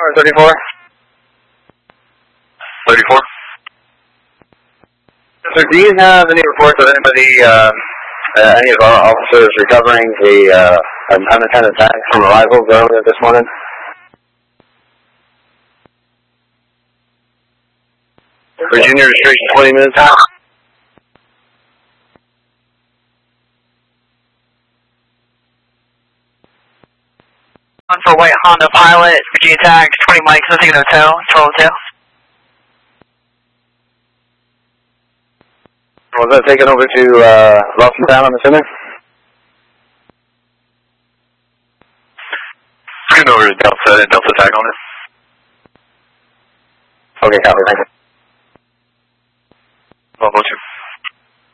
34. 34. So do you have any reports of anybody, any of our officers recovering the unattended tag from arrivals earlier this morning? Virginia registration 20 minutes out. On for white Honda Pilot, Virginia tags, 20 mics, nothing in the hotel, 1202. Was that taken over to Lawson Town, I'm assuming? Scoot over to Delta and Delta tag on it. Okay, copy, thank you. 1202.